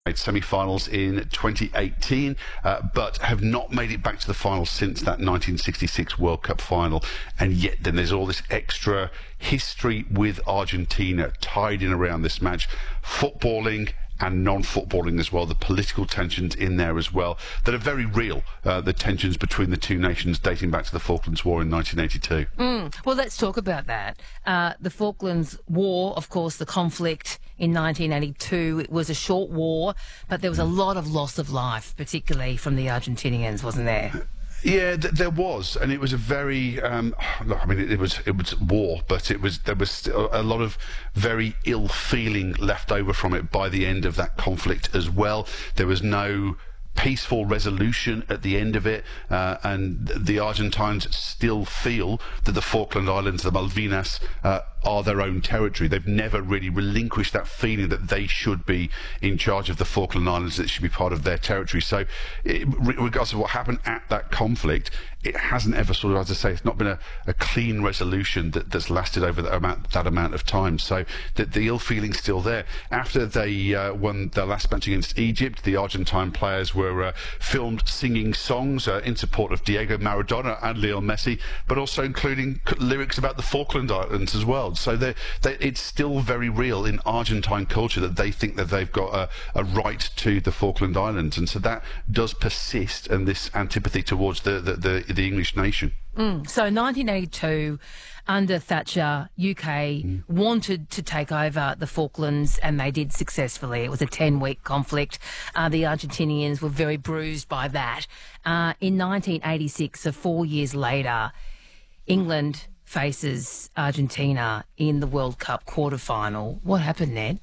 made semi-finals in 2018, but have not made it back to the final since that 1966 World Cup final. And yet then there's all this extra history with Argentina tied in around this match, footballing and non-footballing as well, the political tensions in there as well, that are very real, the tensions between the two nations dating back to the Falklands War in 1982. Well, let's talk about that. The Falklands War, of course, the conflict in 1982, it was a short war, but there was a lot of loss of life, particularly from the Argentinians, wasn't there? Yeah, there was, and it was a very. Look, I mean, it was war, but there was still a lot of very ill feeling left over from it by the end of that conflict as well. There was no peaceful resolution at the end of it, and the Argentines still feel that the Falkland Islands, the Malvinas, are their own territory. They've never really relinquished that feeling that they should be in charge of the Falkland Islands, that it should be part of their territory. So, regardless of what happened at that conflict, it hasn't ever sort of, as I say, it's not been a clean resolution that's lasted over that amount of time. So the ill feeling's still there. After they won their last match against Egypt, the Argentine players were filmed singing songs in support of Diego Maradona and Lionel Messi, but also including lyrics about the Falkland Islands as well. So it's still very real in Argentine culture that they think that they've got a right to the Falkland Islands, and so that does persist, and this antipathy towards the English nation. So 1982, under Thatcher, UK wanted to take over the Falklands, and they did successfully. It was a 10-week conflict. The Argentinians were very bruised by that. In 1986, so 4 years later, England faces Argentina in the World Cup quarter-final. What happened, Ned?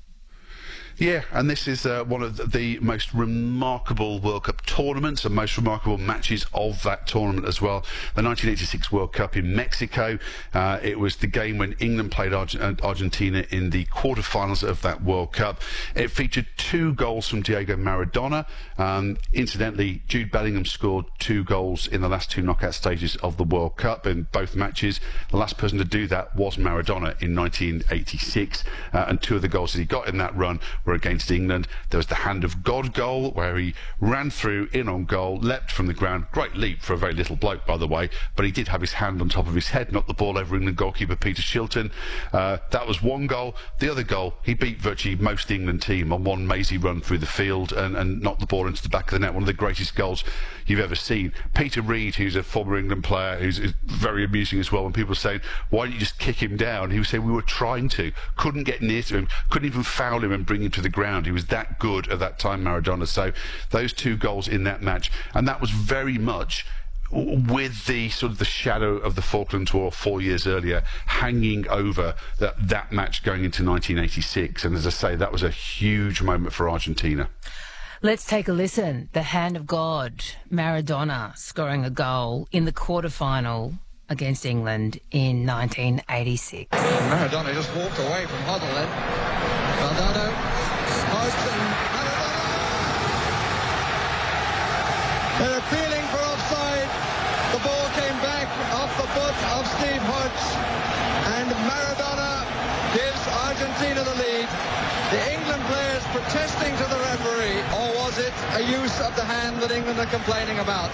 Yeah, and this is one of the most remarkable World Cup tournaments and most remarkable matches of that tournament as well. The 1986 World Cup in Mexico. It was the game when England played Argentina in the quarterfinals of that World Cup. It featured 2 goals from Diego Maradona. Incidentally, Jude Bellingham scored 2 goals in the last 2 knockout stages of the World Cup in both matches. The last person to do that was Maradona in 1986, and 2 of the goals that he got in that run were against England. There was the Hand of God goal, where he ran through in on goal, leapt from the ground. Great leap for a very little bloke, by the way, but he did have his hand on top of his head, knocked the ball over England goalkeeper Peter Shilton. That was one goal. The other goal, he beat virtually most England team on one mazy run through the field and knocked the ball into the back of the net. One of the greatest goals you've ever seen. Peter Reid, who's a former England player, who's very amusing as well, when people are saying, why didn't you just kick him down? He was saying, we were trying to, couldn't get near to him, couldn't even foul him and bring him to the ground. He was that good at that time, Maradona. So those 2 goals in that match, and that was very much with the sort of the shadow of the Falklands War 4 years earlier hanging over that match going into 1986. And as I say, that was a huge moment for Argentina. Let's take a listen. The Hand of God, Maradona scoring a goal in the quarter-final against England in 1986. Maradona just walked away from Hoddle then. Maradona. They're appealing for offside. The ball came back off the foot of Steve Hodge, and Maradona gives Argentina the lead. The England players protesting to the referee, or was it a use of the hand that England are complaining about?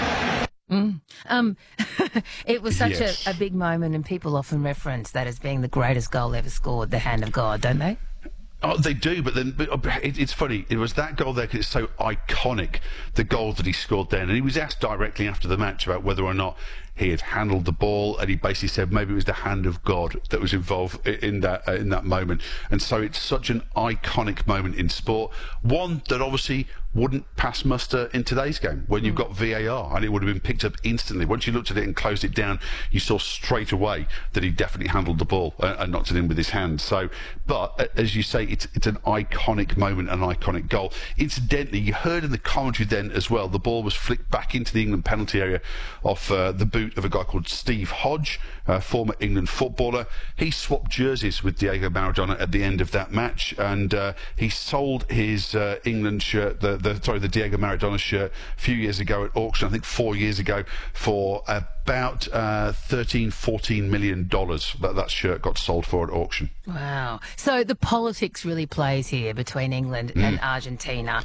It was such a big moment, and people often reference that as being the greatest goal ever scored, the Hand of God, don't they? Oh, they do, but it's funny. It was that goal there because it's so iconic, the goal that he scored then. And he was asked directly after the match about whether or not he had handled the ball, and he basically said maybe it was the hand of God that was involved in that moment. And so it's such an iconic moment in sport, one that obviously wouldn't pass muster in today's game when you've got VAR, and it would have been picked up instantly. Once you looked at it and closed it down, you saw straight away that he definitely handled the ball and knocked it in with his hand. So, but as you say, it's an iconic moment, an iconic goal. Incidentally, you heard in the commentary then as well, the ball was flicked back into the England penalty area off the boot boot of a guy called Steve Hodge, former England footballer. He swapped jerseys with Diego Maradona at the end of that match, and he sold his England shirt, the Diego Maradona shirt, a few years ago at auction, I think 4 years ago, for about $13-14 million that shirt got sold for at auction. Wow. So the politics really plays here between England and Argentina.